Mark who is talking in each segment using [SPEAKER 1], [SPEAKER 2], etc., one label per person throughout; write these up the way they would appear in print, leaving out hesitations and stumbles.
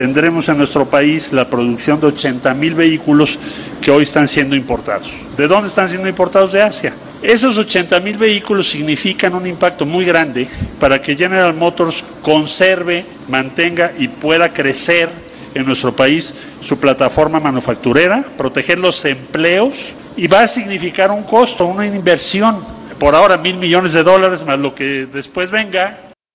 [SPEAKER 1] Tendremos en nuestro país la producción de 80,000 vehículos que hoy están siendo importados. ¿De dónde están siendo importados? De Asia. Esos 80,000 vehículos significan un impacto muy grande para que General Motors conserve, mantenga y pueda crecer en nuestro país su plataforma manufacturera, proteger los empleos, y va a significar un costo, una inversión, por ahora $1,000 millones más lo que después venga.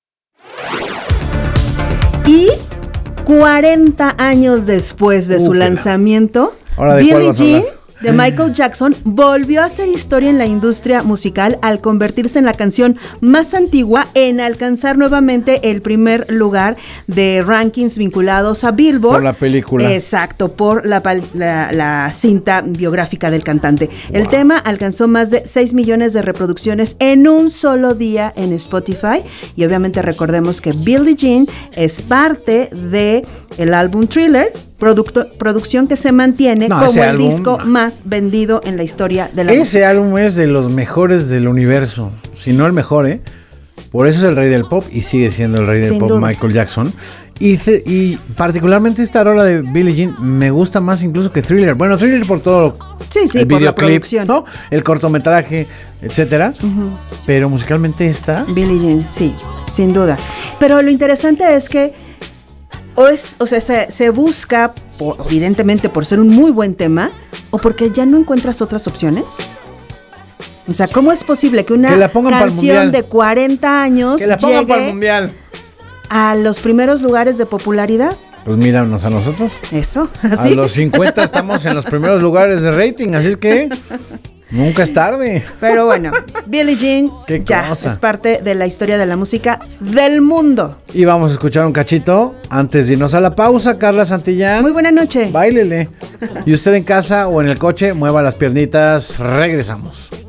[SPEAKER 2] Y 40 años después de su lanzamiento, Billie Jean de Michael Jackson volvió a hacer historia en la industria musical al convertirse en la canción más antigua en alcanzar nuevamente el primer lugar de rankings vinculados a Billboard.
[SPEAKER 3] Por la película.
[SPEAKER 2] Exacto, por la cinta biográfica del cantante. Wow. El tema alcanzó más de 6 millones de reproducciones en un solo día en Spotify, y obviamente recordemos que Billie Jean es parte de el álbum Thriller, producción que se mantiene como el disco más vendido en la historia de la música.
[SPEAKER 3] Ese álbum es de los mejores del universo, si no el mejor, ¿eh? Por eso es el rey del pop y sigue siendo el rey del pop, Michael Jackson. Y particularmente esta rola de Billie Jean me gusta más incluso que Thriller. Bueno, Thriller por todo el
[SPEAKER 2] por
[SPEAKER 3] videoclip,
[SPEAKER 2] la producción,
[SPEAKER 3] ¿no? El cortometraje, etcétera. Pero musicalmente esta
[SPEAKER 2] Billie Jean, sí, sin duda. Pero lo interesante es que se busca, evidentemente por ser un muy buen tema, o porque ya no encuentras otras opciones. O sea, ¿cómo es posible que una canción de 40 años
[SPEAKER 3] llegue para el mundial
[SPEAKER 2] a los primeros lugares de popularidad?
[SPEAKER 3] Pues míranos a nosotros.
[SPEAKER 2] Eso, así.
[SPEAKER 3] A los 50 estamos en los primeros lugares de rating, así es que nunca es tarde.
[SPEAKER 2] Pero bueno, Billie Jean ya es parte de la historia de la música del mundo.
[SPEAKER 3] Y vamos a escuchar un cachito antes de irnos a la pausa. Carla Santillán.
[SPEAKER 2] Muy buena noche.
[SPEAKER 3] Báilele. Y usted en casa o en el coche, mueva las piernitas. Regresamos.